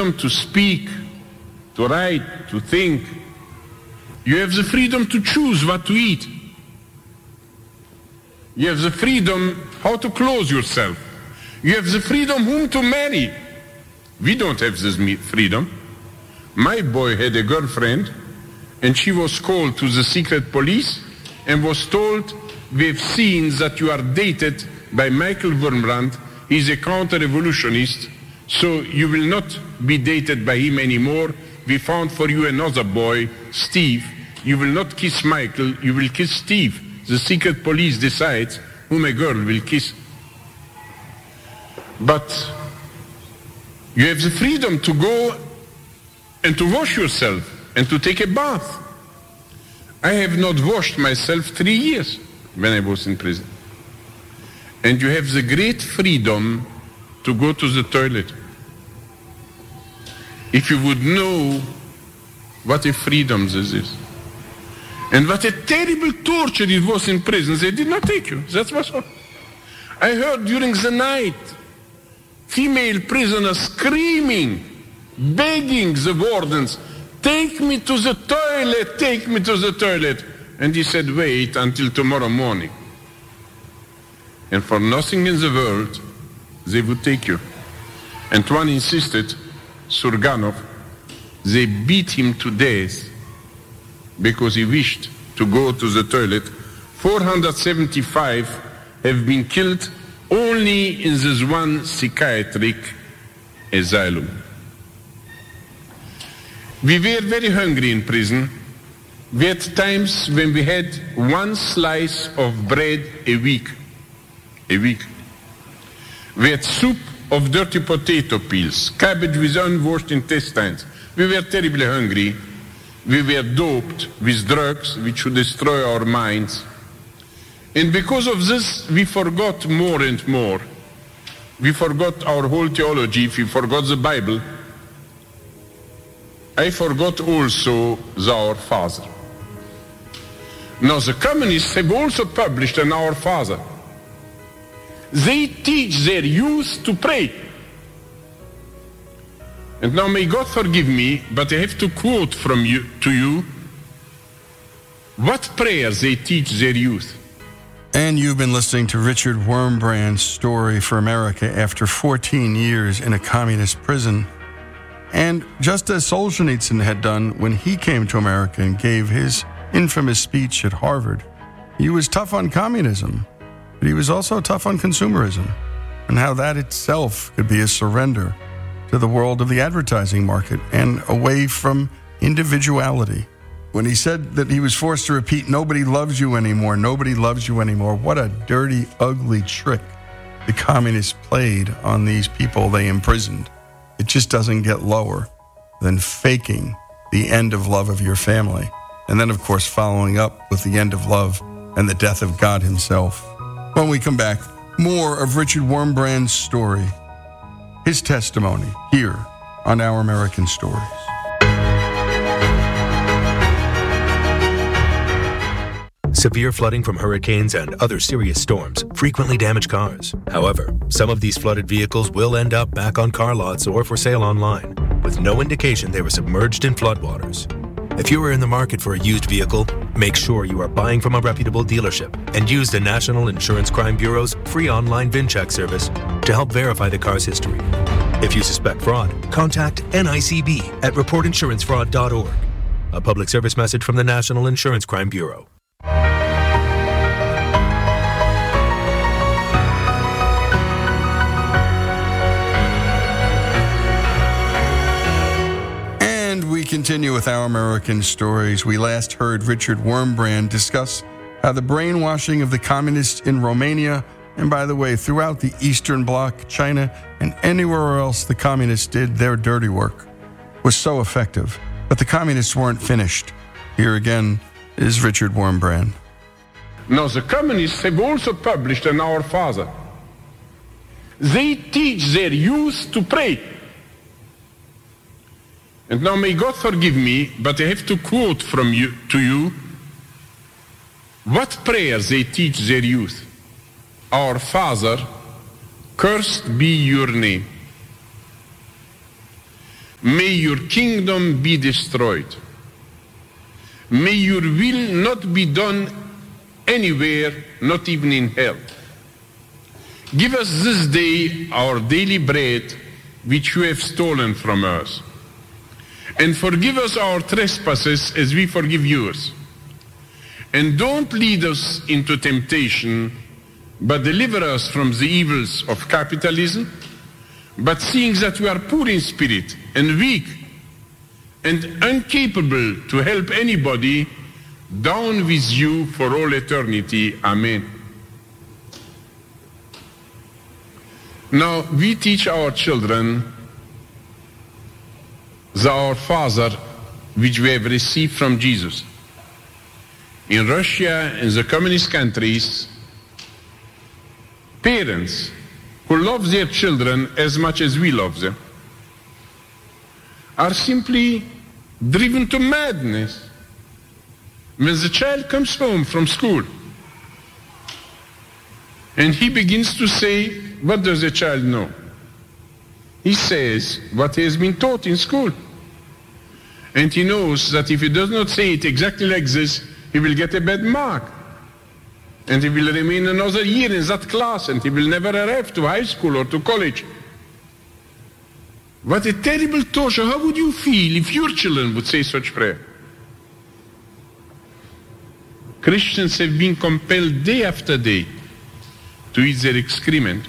freedom to speak, to write, to think. You have the freedom to choose what to eat. You have the freedom how to clothe yourself. You have the freedom whom to marry. We don't have this freedom. My boy had a girlfriend, and she was called to the secret police and was told, we've seen that you are dated by Michael Wurmbrand. He's a counter-revolutionist, so you will not be dated by him anymore. We found for you another boy, Steve. You will not kiss Michael, you will kiss Steve. The secret police decides whom a girl will kiss. But you have the freedom to go and to wash yourself and to take a bath. I have not washed myself 3 years when I was in prison. And you have the great freedom to go to the toilet. If you would know what a freedom this is. And what a terrible torture it was in prison. They did not take you. That was all. I heard during the night female prisoners screaming, begging the wardens, take me to the toilet, take me to the toilet. And he said, wait until tomorrow morning. And for nothing in the world, they would take you. Antoine insisted, Surganov, they beat him to death because he wished to go to the toilet. 475 have been killed only in this one psychiatric asylum. We were very hungry in prison. We had times when we had one slice of bread a week. We had soup of dirty potato peels, cabbage with unwashed intestines. We were terribly hungry. We were doped with drugs which should destroy our minds. And because of this, we forgot more and more. We forgot our whole theology. We forgot the Bible. I forgot also Our Father. Now the communists have also published an Our Father. They teach their youth to pray. And now may God forgive me, but I have to quote to you what prayer they teach their youth. And you've been listening to Richard Wurmbrand's story for America after 14 years in a communist prison. And just as Solzhenitsyn had done when he came to America and gave his infamous speech at Harvard, he was tough on communism, but he was also tough on consumerism and how that itself could be a surrender to the world of the advertising market and away from individuality. When he said that he was forced to repeat, nobody loves you anymore, nobody loves you anymore, what a dirty, ugly trick the communists played on these people they imprisoned. It just doesn't get lower than faking the end of love of your family. And then, of course, following up with the end of love and the death of God himself. When we come back, more of Richard Wurmbrand's story, his testimony, here on Our American Stories. Severe flooding from hurricanes and other serious storms frequently damage cars. However, some of these flooded vehicles will end up back on car lots or for sale online, with no indication they were submerged in floodwaters. If you are in the market for a used vehicle, make sure you are buying from a reputable dealership and use the National Insurance Crime Bureau's free online VIN-check service to help verify the car's history. If you suspect fraud, contact NICB at reportinsurancefraud.org. A public service message from the National Insurance Crime Bureau. Continue with Our American Stories. We last heard Richard Wurmbrand discuss how the brainwashing of the communists in Romania, and by the way, throughout the Eastern Bloc, China, and anywhere else the communists did their dirty work, was so effective. But the communists weren't finished. Here again is Richard Wurmbrand. Now the communists have also published an Our Father. They teach their youth to pray. And now may God forgive me, but I have to quote to you what prayer they teach their youth. Our Father, cursed be your name. May your kingdom be destroyed. May your will not be done anywhere, not even in hell. Give us this day our daily bread, which you have stolen from us. And forgive us our trespasses as we forgive yours. And don't lead us into temptation, but deliver us from the evils of capitalism. But seeing that we are poor in spirit and weak and incapable to help anybody, down with you for all eternity. Amen. Now, we teach our children the Our Father, which we have received from Jesus. In Russia and the communist countries, parents who love their children as much as we love them are simply driven to madness when the child comes home from school and he begins to say, what does the child know? He says what he has been taught in school. And he knows that if he does not say it exactly like this, he will get a bad mark. And he will remain another year in that class, and he will never arrive to high school or to college. What a terrible torture. How would you feel if your children would say such prayer? Christians have been compelled day after day to eat their excrement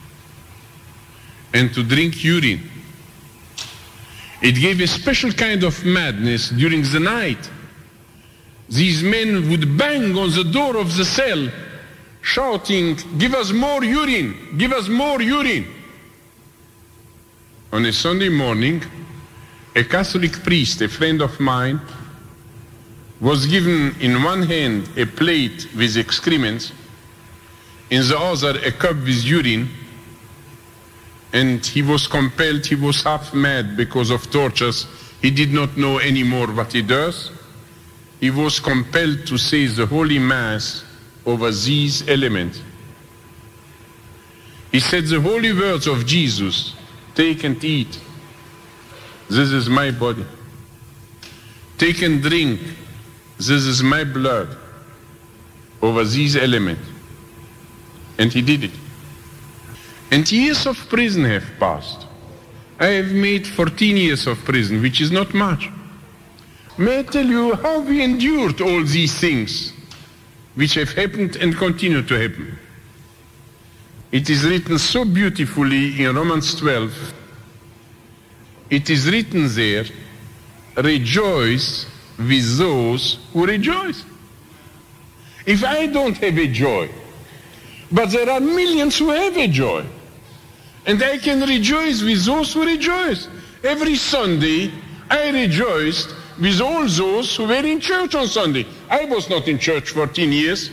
and to drink urine. It gave a special kind of madness during the night. These men would bang on the door of the cell, shouting, give us more urine, give us more urine. On a Sunday morning, a Catholic priest, a friend of mine, was given in one hand a plate with excrements, in the other a cup with urine, and he was compelled, he was half mad because of tortures. He did not know anymore what he does. He was compelled to say the Holy Mass over these elements. He said the holy words of Jesus, take and eat. This is my body. Take and drink. This is my blood. Over these elements. And he did it. And years of prison have passed. I have made 14 years of prison, which is not much. May I tell you how we endured all these things which have happened and continue to happen. It is written so beautifully in Romans 12. It is written there, rejoice with those who rejoice. If I don't have a joy, but there are millions who have a joy, and I can rejoice with those who rejoice. Every Sunday, I rejoiced with all those who were in church on Sunday. I was not in church 14 years.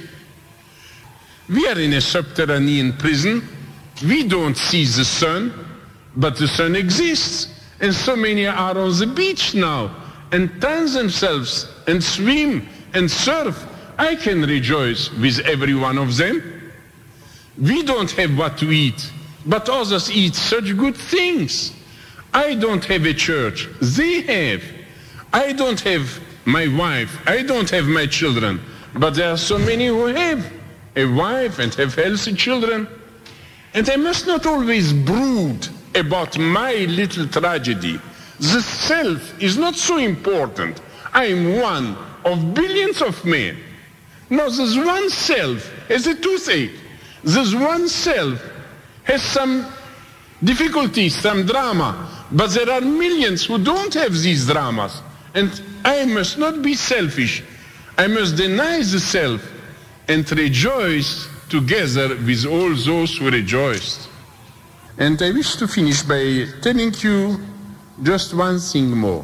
We are in a subterranean prison. We don't see the sun, but the sun exists. And so many are on the beach now and tan themselves and swim and surf. I can rejoice with every one of them. We don't have what to eat, but others eat such good things. I don't have a church. They have. I don't have my wife. I don't have my children. But there are so many who have a wife and have healthy children. And I must not always brood about my little tragedy. The self is not so important. I am one of billions of men. No, this one self has a toothache. This one self has some difficulties, some drama. But there are millions who don't have these dramas. And I must not be selfish. I must deny the self and rejoice together with all those who rejoiced. And I wish to finish by telling you just one thing more.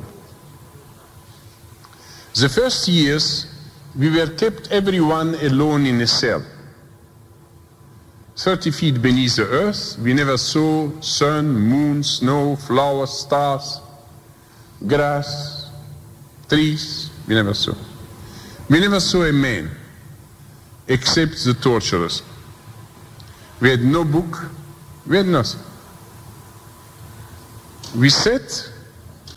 The first years, we were kept everyone alone in a cell. 30 feet beneath the earth, we never saw sun, moon, snow, flowers, stars, grass, trees, we never saw. We never saw a man, except the torturers. We had no book, we had nothing. We sat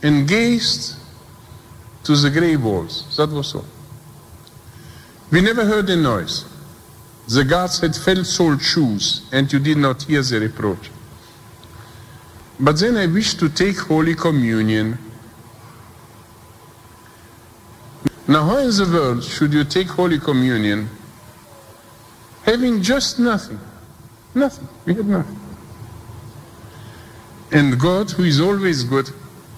and gazed to the grey walls. That was all. We never heard a noise. The guards had felt-soled shoes, and you did not hear the reproach. But then I wished to take Holy Communion. Now, how in the world should you take Holy Communion having just nothing? Nothing. We had nothing. And God, who is always good,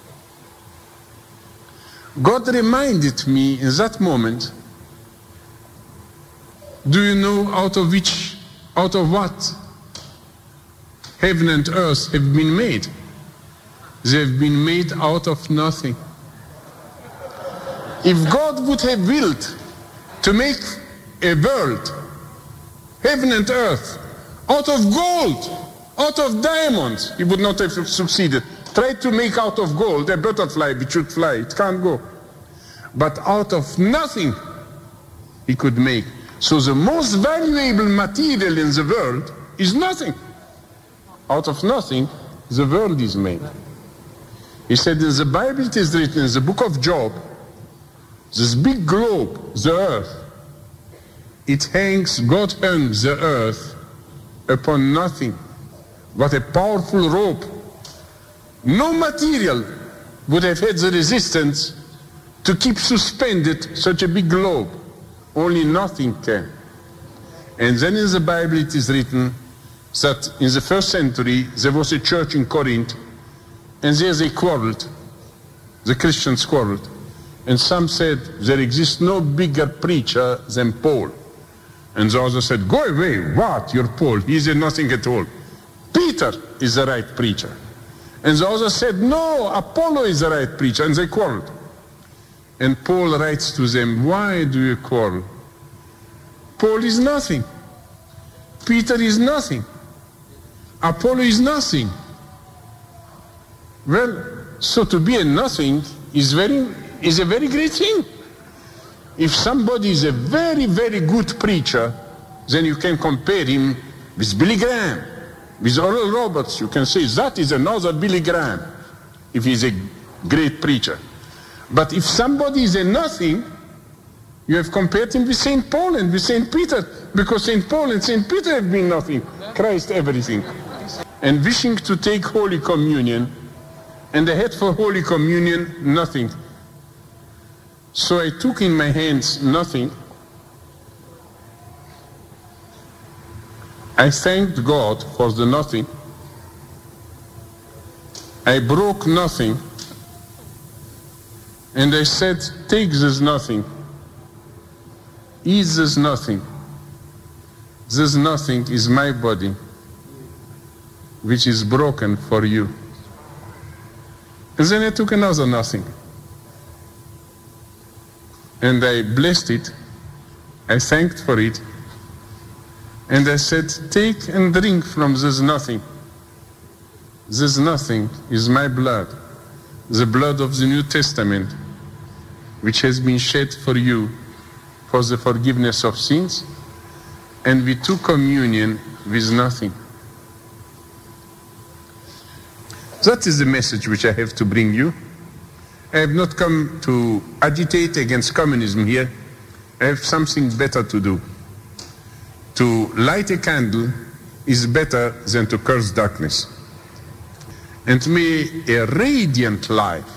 God reminded me in that moment, do you know out of what heaven and earth have been made? They have been made out of nothing. If God would have willed to make a world, heaven and earth, out of gold, out of diamonds, he would not have succeeded. Try to make out of gold a butterfly which should fly. It can't go. But out of nothing, he could make. So the most valuable material in the world is nothing. Out of nothing, the world is made. He said in the Bible, it is written in the book of Job, this big globe, the earth, God hung the earth upon nothing but a powerful rope. No material would have had the resistance to keep suspended such a big globe. Only nothing can. And then in the Bible it is written that in the first century there was a church in Corinth, and there they quarreled. The Christians quarreled. And some said there exists no bigger preacher than Paul. And the other said, go away, what? You're Paul. He said nothing at all. Peter is the right preacher. And the other said, no, Apollo is the right preacher. And they quarreled. And Paul writes to them, why do you quarrel? Paul is nothing. Peter is nothing. Apollo is nothing. Well, so to be a nothing is a very great thing. If somebody is a very, very good preacher, then you can compare him with Billy Graham, with Oral Roberts. You can say that is another Billy Graham, if he's a great preacher. But if somebody is a nothing, you have compared him with St. Paul and with St. Peter, because St. Paul and St. Peter have been nothing, Christ everything. And wishing to take Holy Communion, and I had for Holy Communion nothing. So I took in my hands nothing. I thanked God for the nothing. I broke nothing. And I said, take this nothing. Eat this nothing. This nothing is my body, which is broken for you. And then I took another nothing. And I blessed it. I thanked for it. And I said, take and drink from this nothing. This nothing is my blood, the blood of the New Testament, which has been shed for you for the forgiveness of sins. And we took communion with nothing. That is the message which I have to bring you. I have not come to agitate against communism here. I have something better to do. To light a candle is better than to curse darkness. And may a radiant life,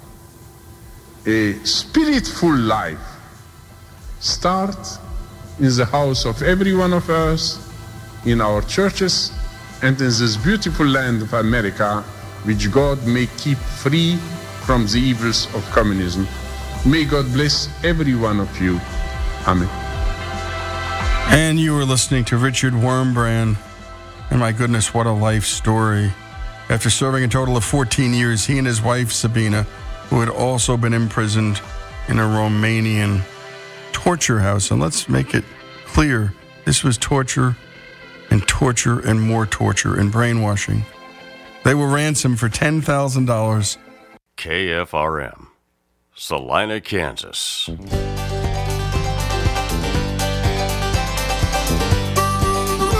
a spiritful life, start in the house of every one of us, in our churches, and in this beautiful land of America, which God may keep free from the evils of communism. May God bless every one of you. Amen. And you were listening to Richard Wurmbrand. And my goodness, what a life story. After serving a total of 14 years, he and his wife, Sabina, who had also been imprisoned in a Romanian torture house. And let's make it clear, this was torture and more torture and brainwashing. They were ransomed for $10,000. KFRM, Salina, Kansas.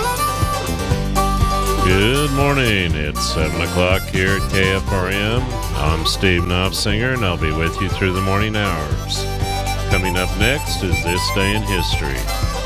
Good morning. It's 7 o'clock here at KFRM. I'm Steve Knopfsinger, and I'll be with you through the morning hours. Coming up next is This Day in History.